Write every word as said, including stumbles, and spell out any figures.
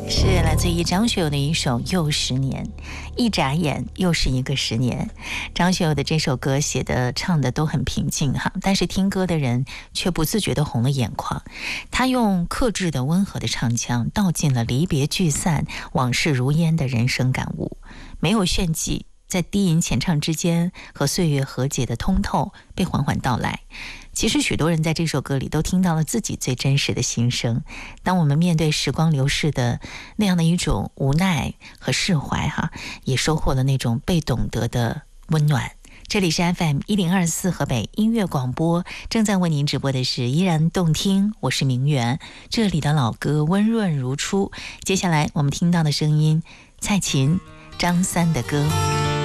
是来自于张学友的一首《又十年》，一眨眼又是一个十年。张学友的这首歌写的唱的都很平静哈，但是听歌的人却不自觉地红了眼眶。他用克制的温和的唱腔道尽了离别聚散、往事如烟的人生感悟，没有炫技，在低吟浅唱之间和岁月和解的通透被缓缓道来。其实许多人在这首歌里都听到了自己最真实的心声。当我们面对时光流逝的那样的一种无奈和释怀哈，也收获了那种被懂得的温暖。这里是 F M 一零二四河北音乐广播，正在为您直播的是依然动听，我是明媛。这里的老歌温润如初，接下来我们听到的声音，蔡琴、张三的歌。